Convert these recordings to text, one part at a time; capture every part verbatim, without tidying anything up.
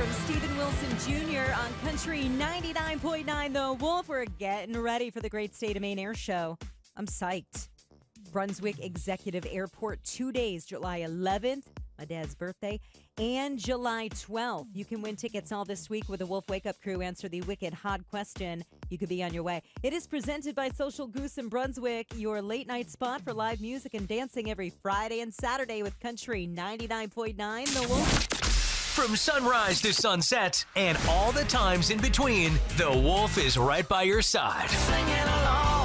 from Stephen Wilson Junior on Country ninety-nine point nine The Wolf. We're getting ready for the Great State of Maine Air Show. I'm psyched. Brunswick Executive Airport, two days, July eleventh, my dad's birthday, and July twelfth. You can win tickets all this week with the Wolf Wake Up Crew. Answer the wicked hot question. You could be on your way. It is presented by Social Goose in Brunswick, your late night spot for live music and dancing every Friday and Saturday with Country ninety-nine point nine The Wolf. From sunrise to sunset and all the times in between, the Wolf is right by your side. Singing along.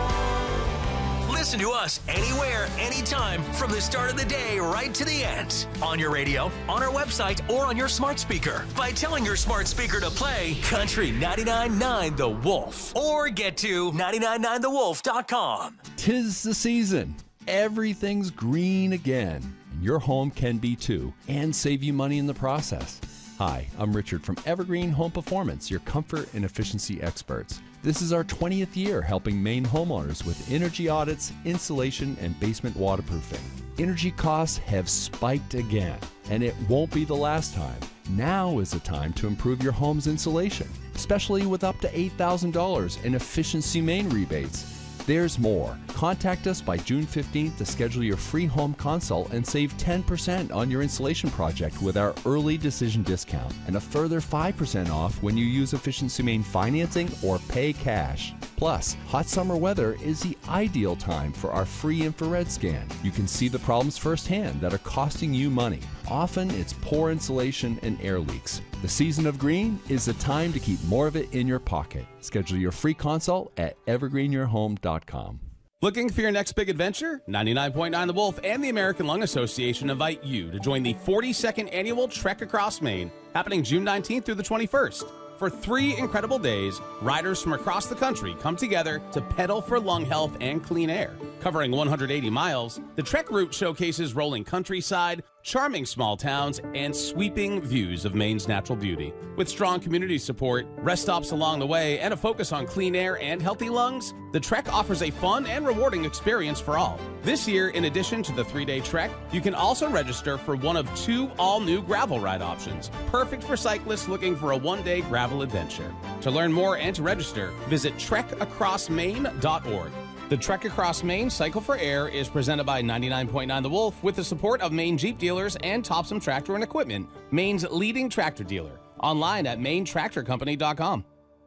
Listen to us anywhere, anytime, from the start of the day right to the end. On your radio, on our website, or on your smart speaker by telling your smart speaker to play Country ninety-nine point nine The Wolf. Or get to nine nine nine the wolf dot com. 'Tis the season. Everything's green again. And your home can be too, and save you money in the process. Hi, I'm Richard from Evergreen Home Performance, your comfort and efficiency experts. This is our twentieth year helping Maine homeowners with energy audits, insulation, and basement waterproofing. Energy costs have spiked again, and it won't be the last time. Now is the time to improve your home's insulation, especially with up to eight thousand dollars in Efficiency Maine rebates. There's more. Contact us by June fifteenth to schedule your free home consult and save ten percent on your installation project with our early decision discount and a further five percent off when you use Efficiency Maine financing or pay cash. Plus, hot summer weather is the ideal time for our free infrared scan. You can see the problems firsthand that are costing you money. Often it's poor insulation and air leaks. The season of green is the time to keep more of it in your pocket. Schedule your free consult at evergreen your home dot com. Looking for your next big adventure? ninety-nine point nine The Wolf and the American Lung Association invite you to join the forty-second annual Trek Across Maine, happening June nineteenth through the twenty-first. For three incredible days, riders from across the country come together to pedal for lung health and clean air. Covering one hundred eighty miles, the Trek route showcases rolling countryside, charming small towns, and sweeping views of Maine's natural beauty. With strong community support, rest stops along the way, and a focus on clean air and healthy lungs, the Trek offers a fun and rewarding experience for all. This year, in addition to the three-day Trek, you can also register for one of two all-new gravel ride options, perfect for cyclists looking for a one-day gravel adventure. To learn more and to register, visit trek across maine dot org. The Trek Across Maine Cycle for Air is presented by ninety-nine point nine The Wolf with the support of Maine Jeep Dealers and Topsom Tractor and Equipment, Maine's leading tractor dealer. Online at maine tractor company dot com.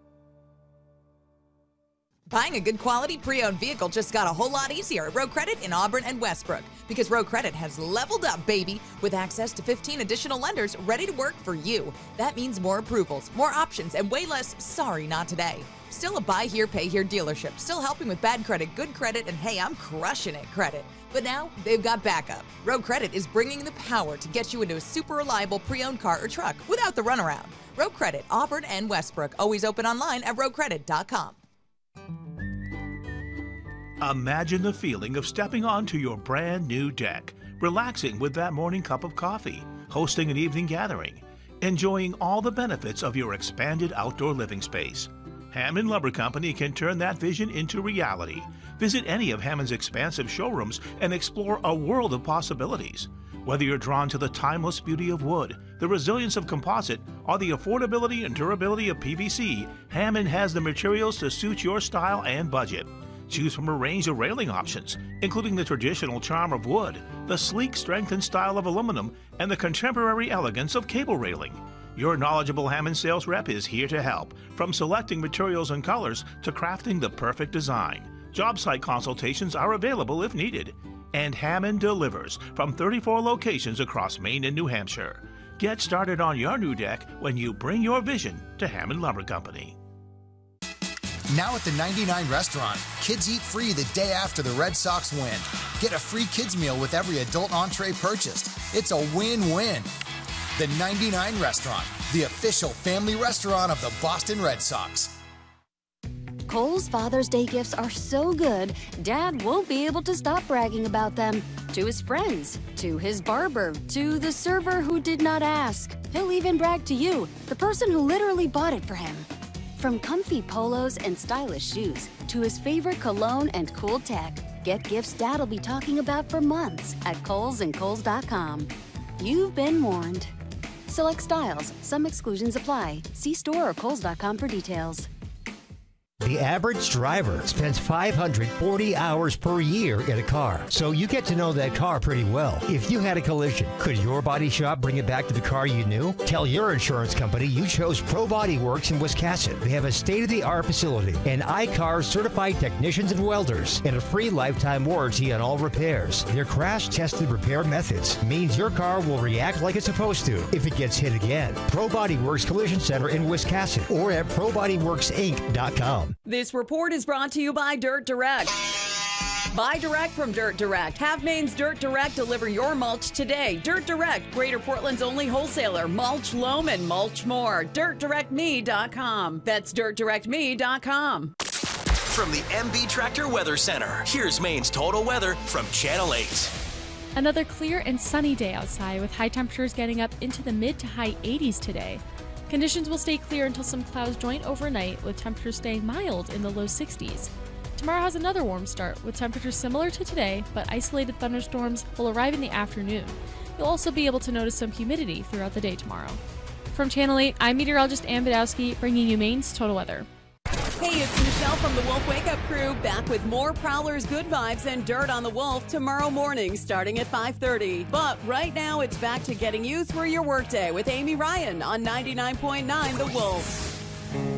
Buying a good quality pre-owned vehicle just got a whole lot easier at Road Credit in Auburn and Westbrook, because Road Credit has leveled up, baby, with access to fifteen additional lenders ready to work for you. That means more approvals, more options, and way less sorry not today. Still a buy here, pay here dealership, still helping with bad credit, good credit, and hey, I'm crushing it credit. But now they've got backup. Road Credit is bringing the power to get you into a super reliable pre-owned car or truck without the runaround. Road Credit, Auburn and Westbrook, always open online at road credit dot com. Imagine the feeling of stepping onto your brand new deck, relaxing with that morning cup of coffee, hosting an evening gathering, enjoying all the benefits of your expanded outdoor living space. Hammond Lumber Company can turn that vision into reality. Visit any of Hammond's expansive showrooms and explore a world of possibilities. Whether you're drawn to the timeless beauty of wood, the resilience of composite, or the affordability and durability of P V C, Hammond has the materials to suit your style and budget. Choose from a range of railing options, including the traditional charm of wood, the sleek strength and style of aluminum, and the contemporary elegance of cable railing. Your knowledgeable Hammond sales rep is here to help, from selecting materials and colors to crafting the perfect design. Job site consultations are available if needed. And Hammond delivers from thirty-four locations across Maine and New Hampshire. Get started on your new deck when you bring your vision to Hammond Lumber Company. Now at the ninety-nine Restaurant, kids eat free the day after the Red Sox win. Get a free kids meal with every adult entree purchased. It's a win-win. The ninety-nine Restaurant, the official family restaurant of the Boston Red Sox. Kohl's Father's Day gifts are so good, Dad won't be able to stop bragging about them. To his friends, to his barber, to the server who did not ask. He'll even brag to you, the person who literally bought it for him. From comfy polos and stylish shoes to his favorite cologne and cool tech, get gifts Dad'll be talking about for months at Kohl's and Kohl's dot com. You've been warned. select styles. Some exclusions apply. See store or Kohl's dot com for details. The average driver spends five hundred forty hours per year in a car, so you get to know that car pretty well. If you had a collision, could your body shop bring it back to the car you knew? Tell your insurance company you chose Pro Body Works in Wiscasset. They have a state-of-the-art facility and I C A R certified technicians and welders and a free lifetime warranty on all repairs. Their crash-tested repair methods means your car will react like it's supposed to if it gets hit again. Pro Body Works Collision Center in Wiscasset or at pro body works inc dot com. This report is brought to you by Dirt Direct. Buy direct from Dirt Direct. Have Maine's Dirt Direct deliver your mulch today. Dirt Direct, Greater Portland's only wholesaler. Mulch, loam, and mulch more. dirt direct me dot com. That's dirt direct me dot com. From the M B Tractor Weather Center, here's Maine's total weather from Channel eight. Another clear and sunny day outside with high temperatures getting up into the mid to high eighties today. Conditions will stay clear until some clouds join overnight, with temperatures staying mild in the low sixties. Tomorrow has another warm start, with temperatures similar to today, but isolated thunderstorms will arrive in the afternoon. You'll also be able to notice some humidity throughout the day tomorrow. From Channel eight, I'm meteorologist Ann Vidowski, bringing you Maine's total weather. Hey, it's Michelle from the Wolf Wake Up Crew, back with more Prowlers, Good Vibes, and Dirt on the Wolf tomorrow morning starting at five thirty. But right now, it's back to getting you through your workday with Amy Ryan on ninety-nine point nine The Wolf.